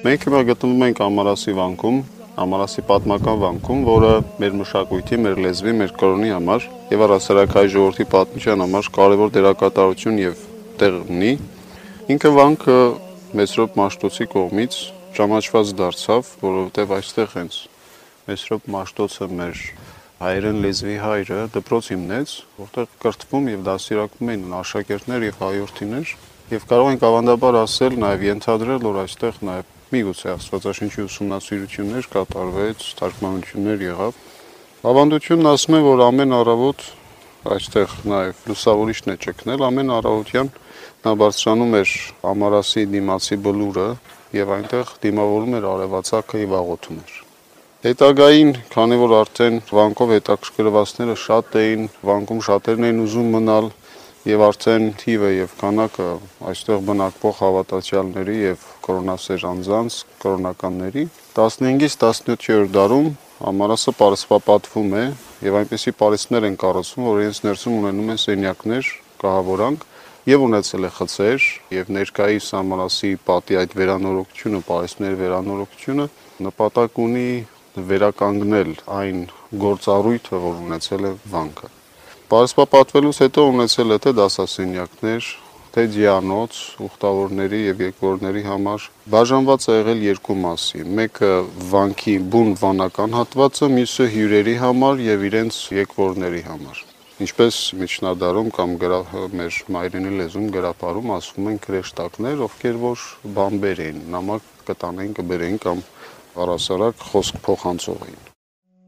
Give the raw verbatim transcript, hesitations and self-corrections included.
Մենք հիմա գտնվում ենք Ամարասի վանքում, Ամարասի պատմական վանքում, որը մեր մշակույթի, մեր լեզվի, մեր կրոնի համար եւ առասարակ հայ ժողովրդի պատմության համար կարևոր դերակատարություն եւ տեղ ունի։ Ինքը վանքը Մեսրոպ Մաշտոցի կողմից ճանաչված դարձավ, որովհետեւ այստեղ հենց Մեսրոպ Մաշտոցը մեր հայերեն լեզվի հայրը դպրոց հիմնեց, որտեղ կրթվում եւ դաստիարակվում էին աշակերտներ եւ հայրենիներ, եւ կարող ենք ավանդաբար ասել, նաեւ ենթադրել, որ այստեղ նաեւ միգուցե Աստվածաշնչի ուսումնասիրություններ կատարվեց, թարգմանություններ եղավ։ Ավանդությունն ասում է, որ ամեն առավոտ այստեղ նաեւ լուսավորիչն է ճգնել, ամեն առավոտյան նա բարձրանում էր Ամարասի դիմացի բլուրը եւ այնտեղ դիմավորում էր արևածագը եւ աղոթում էր։ Հետագային, քանի որ արդեն վանկով հետաքրքրվածները շատ էին, վանկում շատերն էին ուզում մնալ եւ արդեն թիվը եւ քանակը այստեղ բնակվող հավատացյալների եւ կրոնասեր անձանց, կրոնականների տասնհինգից տասնյոթերորդ դարում Ամարասը պարսպապատվում է եւ այնպիսի պարիսպներ են կառուցվում, որ իրենց ներսում ունենում են սենյակներ, կահավորանք եւ ունեցել է խցեր եւ ներկայիս Ամարասի պատի այդ վերանորոգությունը, պարիսպների վերանորոգությունը նպատակ ունի վերականգնել այն գործառույթը, որ ունեցել է վանքը։ Պարսպապատվելուց հետո ունեցել է թե դասասենյակներ, թե ձիանոց, ուխտավորների եւ եկվորների համար բաժանված է եղել երկու մասի։ Մեկը վանքի բուն վանական հատվածը, մյուսը հյուրերի համար եւ իրենց եկվորների համար։ Ինչպես միջնադարում կամ մեր մայրենի լեզուն գրապարում ասում են քրեշտակներ, ովքեր որ բամբեր էին, նամակ կտանեին, կբերեին կամ առասարակ խոսք փոխանցող էին։